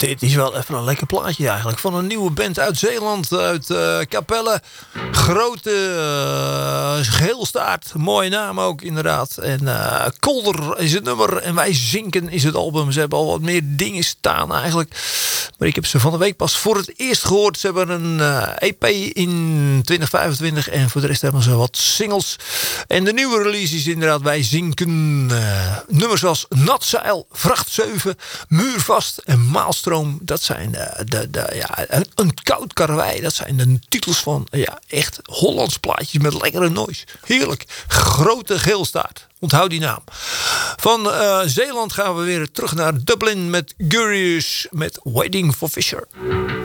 Dit is wel even een lekker plaatje eigenlijk. Van een nieuwe band uit Zeeland. Uit Capelle. Grote geelstaart. Mooie naam ook inderdaad. En Kolder is het nummer. En Wij Zinken is het album. Ze hebben al wat meer dingen staan eigenlijk. Maar ik heb ze van de week pas voor het eerst gehoord. Ze hebben een EP in 2025. En voor de rest hebben ze wat singles. En de nieuwe release is inderdaad Wij Zinken. Nummers zoals Natzeil, Vracht 7, Muurvast en Maalstroom. Dat zijn een koud karwei. Dat zijn de titels van echt Hollands plaatjes met lekkere noise. Heerlijk. Grote geelstaart. Onthoud die naam. Van Zeeland gaan we weer terug naar Dublin met Gurius met Waiting for Fisher.